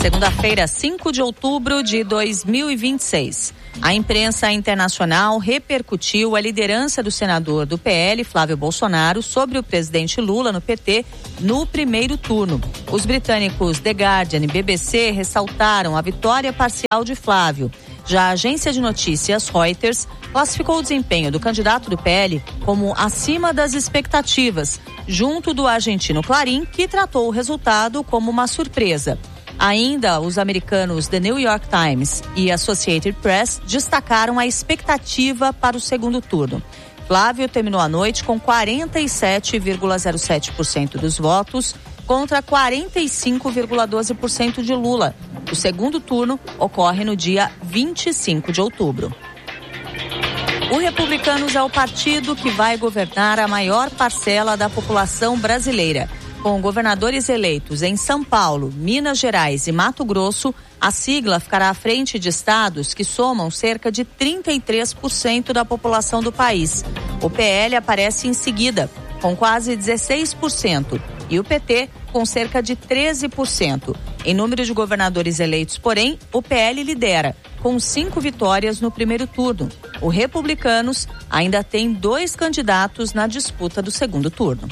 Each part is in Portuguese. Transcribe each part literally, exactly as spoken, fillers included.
Segunda-feira, cinco de outubro de dois mil e vinte e seis. A imprensa internacional repercutiu a liderança do senador do P L, Flávio Bolsonaro, sobre o presidente Lula no P T no primeiro turno. Os britânicos The Guardian e B B C ressaltaram a vitória parcial de Flávio. Já a agência de notícias Reuters classificou o desempenho do candidato do P L como acima das expectativas, junto do argentino Clarín, que tratou o resultado como uma surpresa. Ainda, os americanos The New York Times e Associated Press destacaram a expectativa para o segundo turno. Flávio terminou a noite com quarenta e sete vírgula zero sete por cento dos votos contra quarenta e cinco vírgula doze por cento de Lula. O segundo turno ocorre no dia vinte e cinco de outubro. O Republicanos é o partido que vai governar a maior parcela da população brasileira. Com governadores eleitos em São Paulo, Minas Gerais e Mato Grosso, a sigla ficará à frente de estados que somam cerca de trinta e três por cento da população do país. O P L aparece em seguida, com quase dezesseis por cento, e o P T com cerca de treze por cento. Em número de governadores eleitos, porém, o P L lidera, com cinco vitórias no primeiro turno. O Republicanos ainda tem dois candidatos na disputa do segundo turno.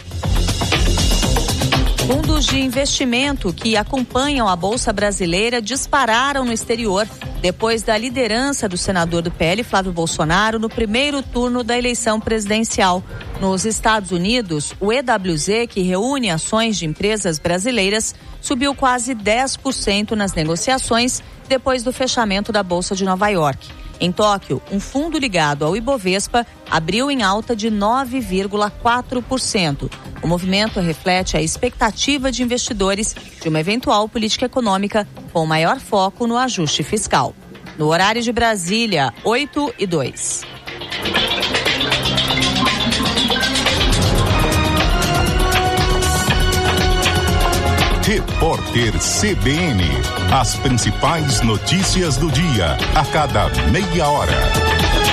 Fundos de investimento que acompanham a Bolsa Brasileira dispararam no exterior depois da liderança do senador do P L, Flávio Bolsonaro, no primeiro turno da eleição presidencial. Nos Estados Unidos, o E W Z, que reúne ações de empresas brasileiras, subiu quase dez por cento nas negociações depois do fechamento da Bolsa de Nova York. Em Tóquio, um fundo ligado ao Ibovespa abriu em alta de nove vírgula quatro por cento. O movimento reflete a expectativa de investidores de uma eventual política econômica com maior foco no ajuste fiscal. No horário de Brasília, oito e dois. Repórter C B N. As principais notícias do dia, a cada meia hora.